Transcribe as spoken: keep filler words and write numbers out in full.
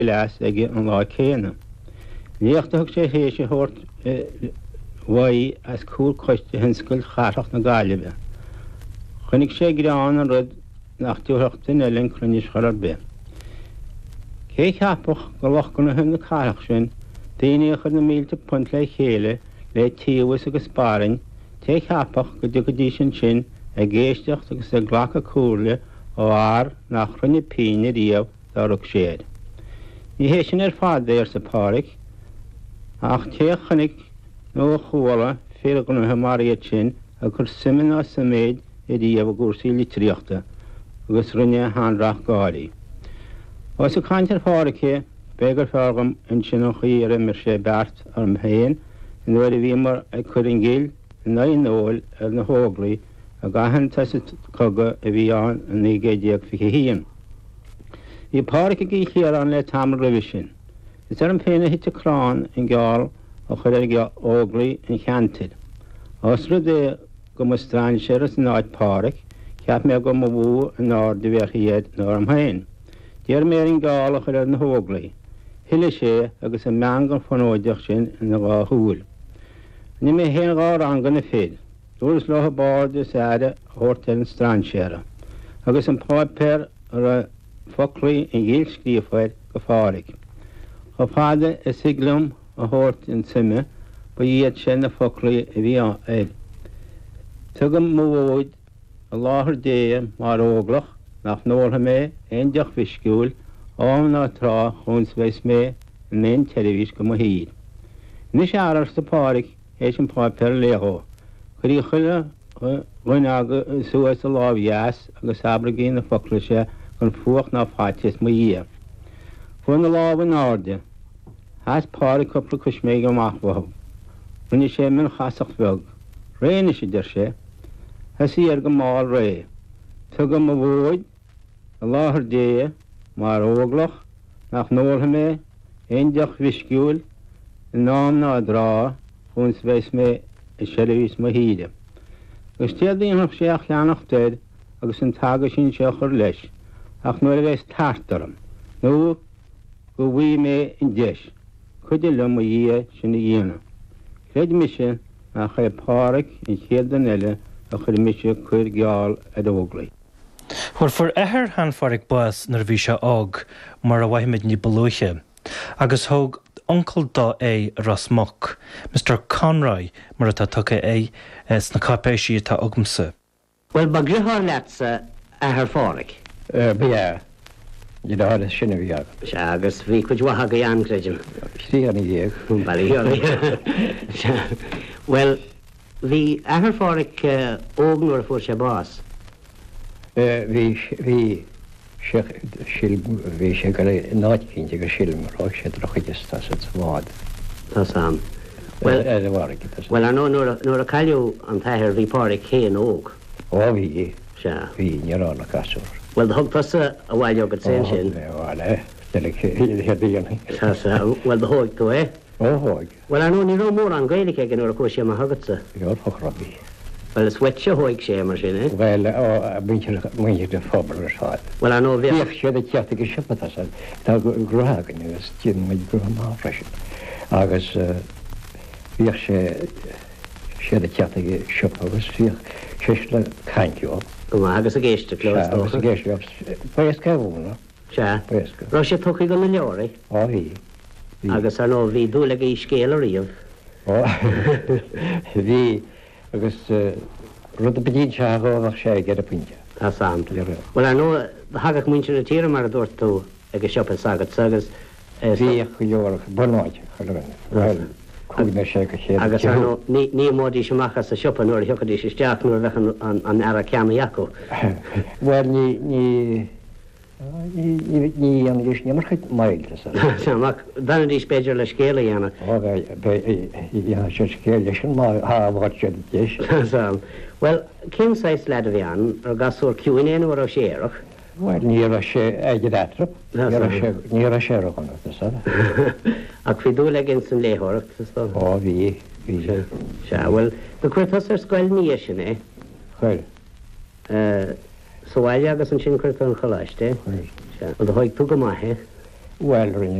leas ag an lá céanna. Léochtach sé hééis sé hort bhaí as cúr coiste hinscoil charach na Gaillimhe. Chnig sé grán an rud nach dúachtain elinn chrunis chorar be. Cé cheapach go lochgan na hymna charach sin, daine chud na mílte punt le chéile le tíhas agus spáring, té cheapach go dú go dtí sin sin a géisteach agus a ghlacha cúrla ó ár nach chruine píine riamh darach séad. Ní hé sin ar fád é ar sa páric, ach té chunig nó chuala fér go na maríad sin a gur simin á sa méid i riamh a gúrsaí litríochta agus rinne hanrach gáirí. Os a caint ar párice, begur fergam in sin an chuíire mar sé beart ar mhéin, in nuair a bhí mar a chur an gil na nóil ar na hóglaí a gahan tas coga a bhí an an nígéideag fi híon. Bhí párice í chéar an le tamar roimh sin. Is ar an péna hit a crán in gáil a chur ar óglaí in cheantir. Os rud é go mu strain sér as an áid páric, ceap mé go mo bhú an ár de bheith iad nó am hain. Déar mé in gáil a chur ar na hóglaí. Hiile sé agus an meangan fanóideach sin in na gá húil. Ní mé héan gá rangan na féad. Dúras leth bád is aire hórtar an strandséire. Agus an páipéir ar a foclaí in ghéil scríomhhaid go fáric. Tá fáda is siglum a hort in sime, ba iad sin na foclaí a bhí éid. Tugam móid a láthir déa mar óglach nach nóirtha mé éon deach fisciúil ám ná trá chuns bheits mé in éon televís go mo híd. Nis arar sa páric éis an páipéir léthó. Chuí chuile roin aga suas a lábhheas agus abragén na foclaise gon fuach ná fáitis mo dhé. Fuain na láb an áde, has páric coppla cos mé go machbhab. Rinne sé min chasach bheg. Réine sé der sé, hasí ar go máil ré. Tugam a bhóid a láthir déa mar óglach nach nóirtha mé éon deach fisciúil in nám ná drá chuns bheits mé i televís mo híide. Gus téadaíonach sé a cheannach dead agus an taga sin sé chur leis, ach nuair a bheits tartaram, nó go bhí mé in deis, chuide le mo dhé sin na dhéana. Chréid mise nach chu páric in chéad an eile a chur mise chuir geall a dóglaí. Well for eher han farig bus nar bhí se ág mar a bhaimiid ní bolúise, agus thug Uncle da é Rasmuch, Mister Conroy mar atá tucha é sna capéisií tá agamsa. Well ba gluthar leatsa a haar fáric. Bia, you know the sinna bhí aga. Se agus bhí chuid watha go an creidim. Sí an dhéag. Bailí. Well, bhí a haar fáric óg nuair a fuair sé bás. Bhí bhí bhí sé go náidcinnte go silmrá sé drochaide tá sa bhád. Tá sam. Well, well I know nuair a caiiliú an taithir bhí páric chéan óg. Ó bhí Se. bhí nearánna gasúr. Well the thug tusa a bhhail agad sin sin. Bhile, headíana. Tá sa. Well the hóig go é. Ó hóig. Well I know ní ró mór an gaeilge ag nuair a chuair sé mar thugadsa. Bhíor fochrabí. Well is wet se hóig sé mar sin, eh? Well, ó bhaintear muinte de fábar ar sáid. Well I know bhí. Bhíoh sé a teachta go sipa tá tá gruthgan agus tían muid gruth má freisin. Agus bhíoh sé sé a teachta go sipa agus bhíoh sé le caintú. Go agus a géiste clós. Agus a géiste Paesca bhúna. Se. Paesca. Rá sé tuchaí go na leorí. Ó bhí. Agus ar nó bhí dúla í scéal riamh. Ó bhí agus rud a bedín se agáach sé ge a puinte. Tá sam. Well ar nó hagach muinte na tíra mar a dúirt tú ag sipa sagad sagus. Bhí chu leorach bunáid chu chuig me sé go ché. Agus ar nó ní módí semachchas a sipa nuair thuchadí sé steach nuair bheitchan an ara ceama jacu. Well ní ní ní an gus ní mar chuid mailta sa. Seach dana dí spéidir le scéala dhéana. Ó bheith sé scéal leis an má bhhaid sé déis. Well, cén sais lead a bhí an ar gasúir ciúinéanú ar séireach. Well, ní sé éidir etrap, ní a sé chuna sa. Ach bhí dúla gin san léthireacht. Ó bhí bhí sé. Se bhfuil do chuirtas ar scoil níos sin é. Chuir. Soáile agus an sin chuirta an choláiste. Bhil do háid tú go maithe. Well